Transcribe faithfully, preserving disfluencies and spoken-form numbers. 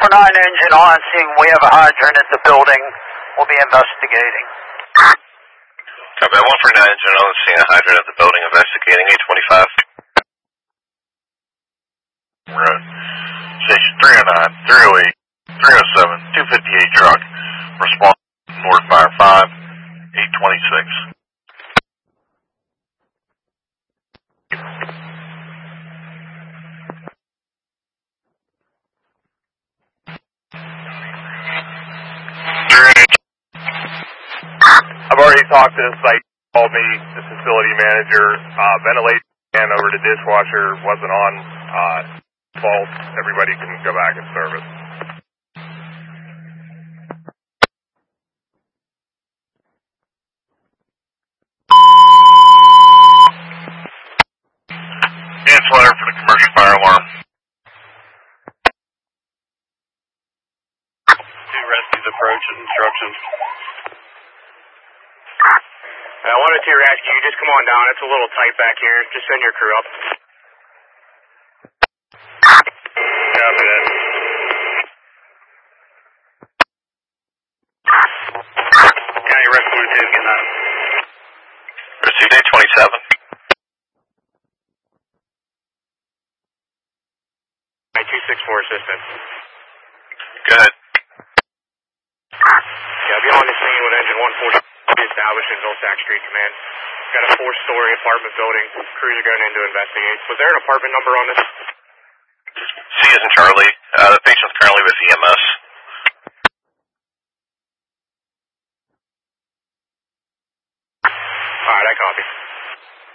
four nine engine on scene. We have a hydrant at the building. We'll be investigating. Copy. one four nine engine on scene. A hydrant at the building investigating. eight twenty-five. Right. Station three oh nine, three oh eight, three oh seven, two fifty-eight truck. Response North Fire five, eight twenty-six. I've already talked to the site, called me, the facility manager. Uh, ventilation and over the dishwasher wasn't on uh, fault. Everybody can go back and service. Dance letter for the commercial fire alarm. Two rescues approach and instructions. I wanted to rescue you. Just come on down. It's a little tight back here. Just send your crew up. Copy that. County Rescue two, getting up. Received eight twenty-seven. two six four assistant. Go ahead. Yeah, I'll be on the scene with engine one forty established in Vilsack Street Command. Got a four-story apartment building. Crews are going in to investigate. Was there an apartment number on this? C is in Charlie. Uh, the patient's currently with E M S. Alright, I copy.